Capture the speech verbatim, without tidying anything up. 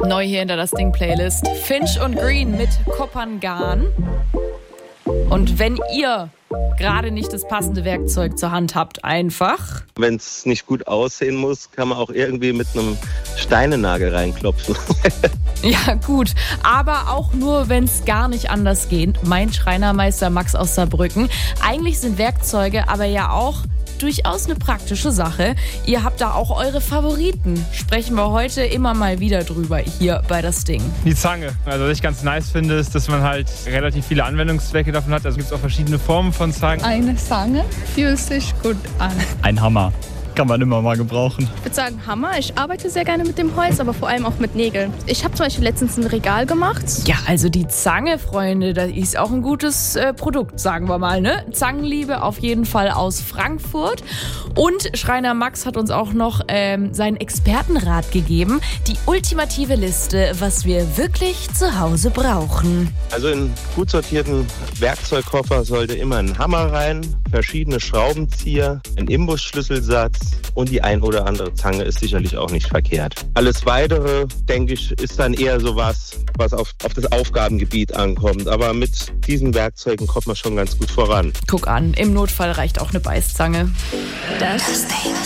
Neu hier in der Das Ding-Playlist. Finch und Green mit Kopangan. Und wenn ihr gerade nicht das passende Werkzeug zur Hand habt, einfach... Wenn es nicht gut aussehen muss, kann man auch irgendwie mit einem Steinenagel reinklopfen. Ja, gut. Aber auch nur, wenn es gar nicht anders geht. Mein Schreinermeister Max aus Saarbrücken. Eigentlich sind Werkzeuge aber ja auch durchaus eine praktische Sache. Ihr habt da auch eure Favoriten. Sprechen wir heute immer mal wieder drüber hier bei Das Ding. Die Zange. Also was ich ganz nice finde, ist, dass man halt relativ viele Anwendungszwecke davon hat. Also gibt es auch verschiedene Formen von Zangen. Eine Zange fühlt sich gut an. Ein Hammer. Kann man immer mal gebrauchen. Ich würde sagen Hammer. Ich arbeite sehr gerne mit dem Holz, aber vor allem auch mit Nägeln. Ich habe zum Beispiel letztens ein Regal gemacht. Ja, also die Zange, Freunde, das ist auch ein gutes äh, Produkt, sagen wir mal, ne? Zangenliebe auf jeden Fall aus Frankfurt. Und Schreiner Max hat uns auch noch ähm, seinen Expertenrat gegeben. Die ultimative Liste, was wir wirklich zu Hause brauchen. Also in gut sortierten Werkzeugkoffer sollte immer ein Hammer rein, verschiedene Schraubenzieher, ein Imbusschlüsselsatz und die ein oder andere Zange ist sicherlich auch nicht verkehrt. Alles Weitere, denke ich, ist dann eher sowas, was auf, auf das Aufgabengebiet ankommt. Aber mit diesen Werkzeugen kommt man schon ganz gut voran. Guck an, im Notfall reicht auch eine Beißzange. Das